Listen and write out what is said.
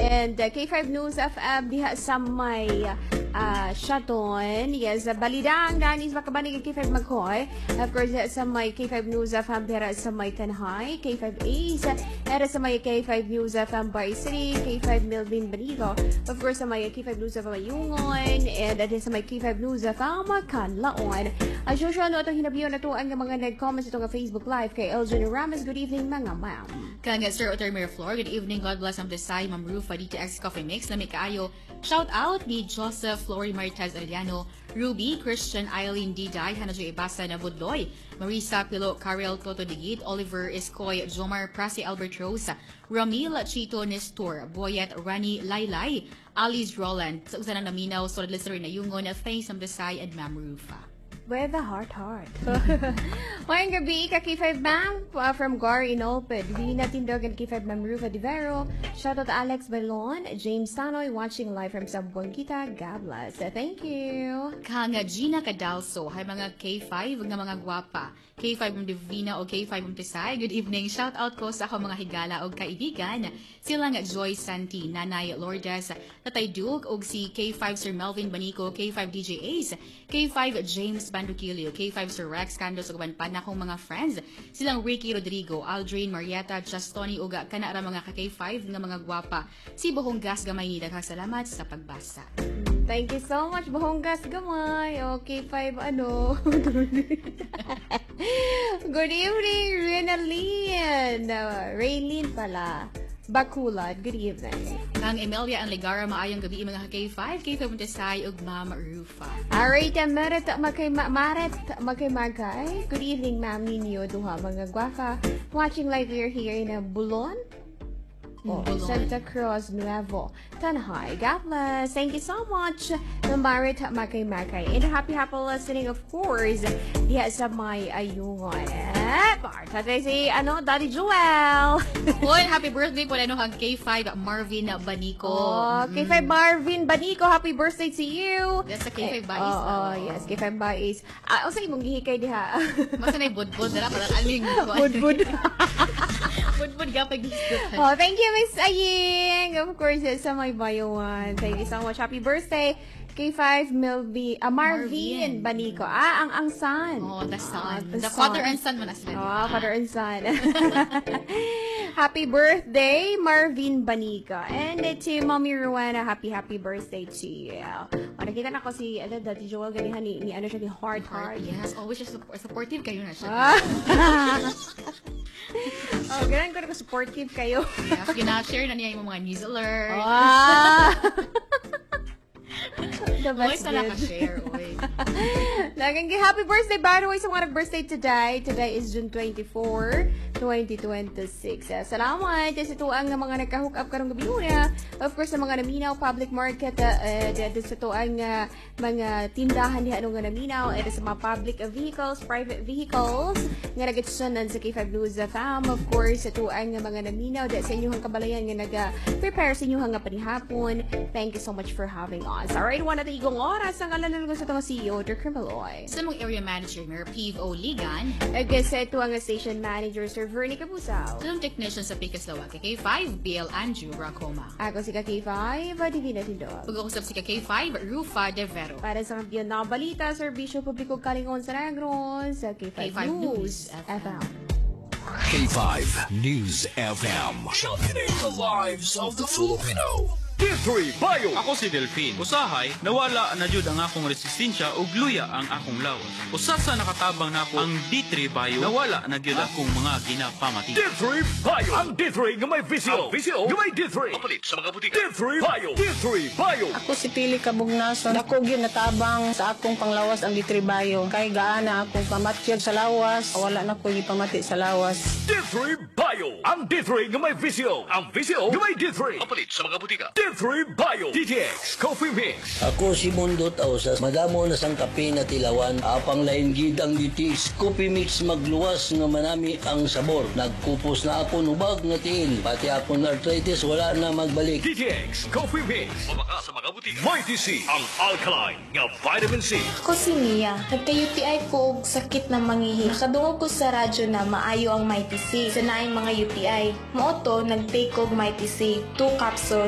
And K5 News FM diha sa may Shaton. Yes, balidang danis makabanig K5 Maghoy. Of course, sa may K5 News FM diha sa may Kanhay, K5 Ace, era sa may K5 News FM Bay City, K5 Melvin Benigo. Of course, sa may K5 News FM Mayungon, and sa may K5 News FM Kanlaon. As usual, no, itong hinabiyon na to ang mga nag-comments itong Facebook Live kay Elgin Ramos. Good evening, mga ma'am. Kanga Sir Otter Miraflor, good evening, God bless ang Desai, Ma'am Rufa, DTX Coffee Mix, Lami Kaayo, shout out ni Joseph, Flory Martez Arellano, Ruby, Christian, Eileen Diday, Hanajo Ibasa na Budloy, Marisa Pilo, Karel Toto Digit, Oliver Escoy, Jomar Prasi, Albert Rose, Ramil Chito Nestor, Boyet Rani Laylay, Alice Roland, sa usan ng naminaw, solid listener na yungon, thanks ang Desai and Ma'am Rufa. With a heart. Mayang gabi ka K5 ma'am from Gar Inolped. Di natindog ang K5 ma'am Rufa Divero. Shoutout Alex Balon, James Sanoy watching live from Sambuangita. God bless. Thank you. Kanga Gina Cadalso, hay mga K5 nga mga gwapa. K5 ng Divina o K5 ng Tisay. Good evening. Shout out ko sa ako mga higala o kaibigan. Silang Joy Santi, Nanay Lourdes, Tatay Duke, o si K5 Sir Melvin Banico, K5 DJ Ace, K5 James Bandukilio, K5 Sir Rex Candos, ug pa na akong mga friends. Silang Ricky Rodrigo, Aldrin, Marietta, Justoni, uga kanara mga ka-K5 nga mga gwapa. Si Buhong Gas Gamay ni daghang salamat sa pagbasa. Thank you so much, Buhonggas Gamay. Okay, 5 ano. Good evening, Renalyn. Raylene pala. Bakulad, good evening. Kang Emilia ang Ligara, maayong gabi mga K5, K5 Montesay, ug Ma'am Rufa. Arita Maret, magkay. Good evening, Ma'am Ninyo, duha mga gwapa. Watching live here in Bulon. Santa Cruz Nuevo, Tanhay. God bless. Thank you so much. Marit Makay. And happy listening, of course. Diya sa may ayungon. Parta tayo si, Daddy Joel. Hoy, happy birthday po na kang K5 Marvin Banico. K5 Marvin Banico, happy birthday to you. That's a K5 Bais. Yes, K5 Bais. Sa imong gihikay diha. Masa na budbud na parang aling. Budbud. Budbud gapay gusto. Thank you, Miss Aying. Of course, sa may bayuan. Thank you so much. Happy birthday, K5 Marvin Banico. Ang son. The son. The father and son man aslan. Father and son. Happy birthday, Marvin Banico. And to Mommy Rowena, happy birthday to you. Nakita na ko si Dati Joel ganihan ni ano siya, ni heart. Yes, always just supportive kayo na siya. Ganun ko na supportive kayo. Yes, gina-share na niya yung mga news alert. Always na naka-share, oy. Happy birthday, by the way, sa mga nag-birthday today. Today is June 24, 2026. Salamat sa tuang nga mga nagka-hook up karong gabi una. Of course, sa mga naminaw, public market, sa tuang mga tindahan diha nga naminaw, sa mga public vehicles, private vehicles, nga nag-atsunan sa K5 News FM. Of course, sa tuang nga mga naminaw, sa inyong kabalayan nga nag-prepare sa inyong nga panihapon. Thank you so much for having us. Alright, one at igong oras ang alalan ko sa itong CEO, Dr. Maloy. Sa mong area manager, Mayor Piv O. Ligan. Sa ito ang station manager, Sir Vernie Cabusaw. Sa technician sa Picaslawa, K5, BL Andrew Racoma. Ako si K5, Divina Tindog. Pag-uusap si K5, Rufa Devero. Para sa kampiyon na balita, Serbisyo Publiko Kalingon sa Negros, sa K5 News FM. K5 News FM. Championing the lives of the Filipino. D3 Bio. Ako si Delphine. Usahay, nawala na jud ang akong resistensya ug luya ang akong lawas. Usasa nakatabang na ako ang D3 Bio. Nawala na gyud akong mga ginapamati. D3 Bio. Ang D3 nga may visyo. Ang visyo nga may D3. Kapalit sa mga butika. D3 Bio. D3 Bio. Ako si Pili Kabugnason. Dako gyud natabang sa akong panglawas ang D3 Bio. Kay gaana akong pamatyag sa lawas. Wala na ko gipamati sa lawas. D3 Bio. Ang D3 nga may visyo. Ang visyo nga may D3. Kapalit sa mga butika. D3 Bio. DTX Coffee Mix. Ako si Mundo Tausas. Madamo na sang kape na tilawan. Apang lain gid ang DTX Coffee Mix magluwas nga manami ang sabor. Nagkupos na ako nubag nga tiil. Pati akong arthritis wala na magbalik. DTX Coffee Mix. Mabaka sa mga butika. Mighty C. Ang alkaline nga vitamin C. Ako si Mia. Nagka-UTI ko og sakit na mangihi. Nakadungog ko sa radyo na maayo ang Mighty C. Sa naing mga UTI. Mooto, nag-take og Mighty C. 2 capsules